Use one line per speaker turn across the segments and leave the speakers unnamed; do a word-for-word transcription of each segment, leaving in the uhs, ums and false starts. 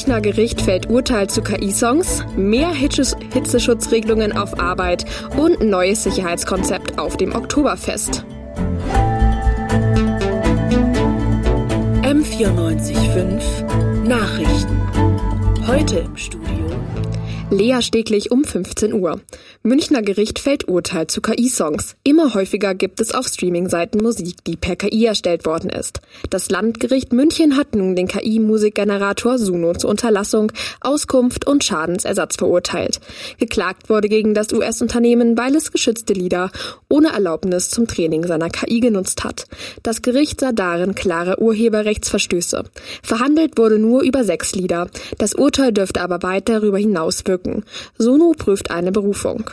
Münchner Gericht fällt Urteil zu K I-Songs, mehr Hitze- Hitzeschutzregelungen auf Arbeit und neues Sicherheitskonzept auf dem Oktoberfest.
M vierundneunzig Komma fünf Nachrichten. Heute im Studio
Lea Steglich um fünfzehn Uhr. Münchner Gericht fällt Urteil zu K I-Songs. Immer häufiger gibt es auf Streaming-Seiten Musik, die per K I erstellt worden ist. Das Landgericht München hat nun den K I-Musikgenerator Suno zur Unterlassung, Auskunft und Schadensersatz verurteilt. Geklagt wurde gegen das U S-Unternehmen, weil es geschützte Lieder ohne Erlaubnis zum Training seiner K I genutzt hat. Das Gericht sah darin klare Urheberrechtsverstöße. Verhandelt wurde nur über sechs Lieder. Das Urteil dürfte aber weit darüber hinaus wirken. Suno prüft eine Berufung.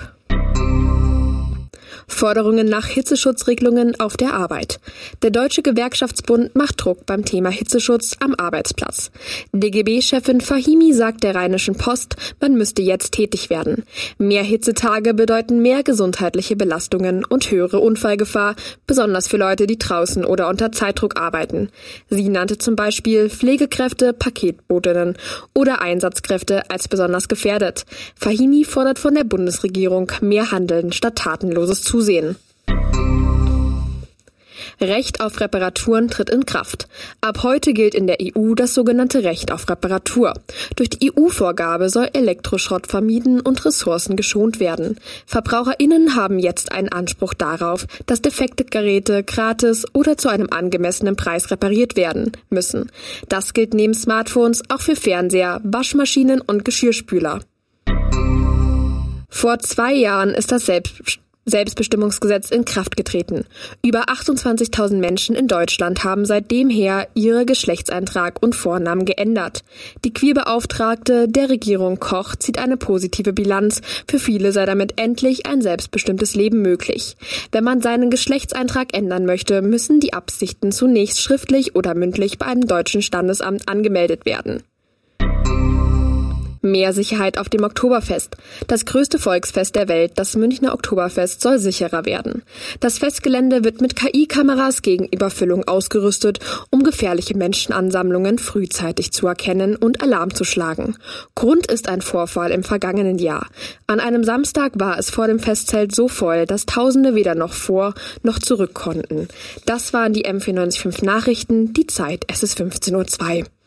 Forderungen nach Hitzeschutzregelungen auf der Arbeit. Der Deutsche Gewerkschaftsbund macht Druck beim Thema Hitzeschutz am Arbeitsplatz. D G B-Chefin Fahimi sagt der Rheinischen Post, man müsste jetzt tätig werden. Mehr Hitzetage bedeuten mehr gesundheitliche Belastungen und höhere Unfallgefahr, besonders für Leute, die draußen oder unter Zeitdruck arbeiten. Sie nannte zum Beispiel Pflegekräfte, Paketbotinnen oder Einsatzkräfte als besonders gefährdet. Fahimi fordert von der Bundesregierung mehr Handeln statt tatenloses Zusehen. Recht auf Reparaturen tritt in Kraft. Ab heute gilt in der E U das sogenannte Recht auf Reparatur. Durch die E U-Vorgabe soll Elektroschrott vermieden und Ressourcen geschont werden. VerbraucherInnen haben jetzt einen Anspruch darauf, dass defekte Geräte gratis oder zu einem angemessenen Preis repariert werden müssen. Das gilt neben Smartphones auch für Fernseher, Waschmaschinen und Geschirrspüler. Vor zwei Jahren ist das Selbst Selbstbestimmungsgesetz in Kraft getreten. Über achtundzwanzigtausend Menschen in Deutschland haben seitdem her ihre Geschlechtseintrag und Vornamen geändert. Die Queerbeauftragte der Regierung Koch zieht eine positive Bilanz. Für viele sei damit endlich ein selbstbestimmtes Leben möglich. Wenn man seinen Geschlechtseintrag ändern möchte, müssen die Absichten zunächst schriftlich oder mündlich bei einem deutschen Standesamt angemeldet werden. Mehr Sicherheit auf dem Oktoberfest. Das größte Volksfest der Welt, das Münchner Oktoberfest, soll sicherer werden. Das Festgelände wird mit K I-Kameras gegen Überfüllung ausgerüstet, um gefährliche Menschenansammlungen frühzeitig zu erkennen und Alarm zu schlagen. Grund ist ein Vorfall im vergangenen Jahr. An einem Samstag war es vor dem Festzelt so voll, dass Tausende weder noch vor noch zurück konnten. Das waren die M vierundneunzig Komma fünf Nachrichten. Die Zeit, es ist fünfzehn Uhr zwei.